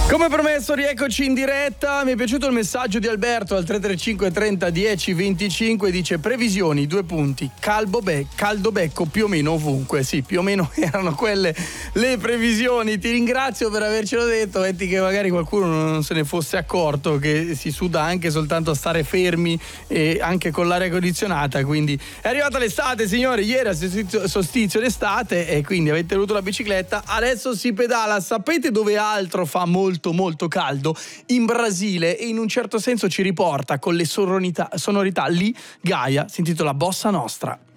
Come promesso, rieccoci in diretta. Mi è piaciuto il messaggio di Alberto al 335 30 10 25. Dice: previsioni, 2 punti, caldo becco più o meno ovunque. Sì, più o meno erano quelle le previsioni. Ti ringrazio per avercelo detto. Metti che magari qualcuno non se ne fosse accorto che si suda anche soltanto a stare fermi e anche con l'aria condizionata. Quindi è arrivata l'estate, signori. Ieri è solstizio d'estate e quindi avete tenuto la bicicletta. Adesso si pedala. Sapete dove altro fa molto caldo? In Brasile, e in un certo senso ci riporta con le sonorità lì. Gaia si intitola Bossa Nostra.